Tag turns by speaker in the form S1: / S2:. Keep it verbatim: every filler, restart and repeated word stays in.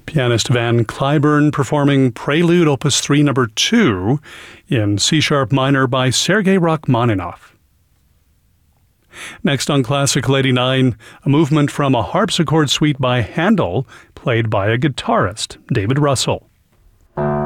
S1: Pianist Van Cliburn performing Prelude Opus three number two in C-sharp minor by Sergei Rachmaninoff. Next on Classical eighty-nine, a movement from a harpsichord suite by Handel, played by a guitarist, David Russell.